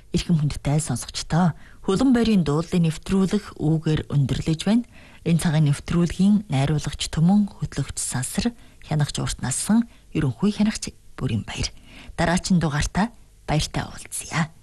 Эрхэм хүндтэй сонсогчдоо хөлөн байрын дуулын нэвтрүүлэг үүгээр өндөрлөж байна. Энэ цагаан нэвтрүүлгийн найруулагч Төмөн, хөтлөгч Сансар, хянагч Урт Насан, ерөнхий хянагч Бүрийн Баяр. Дараагийн дугаартаа баяртай уулзъя.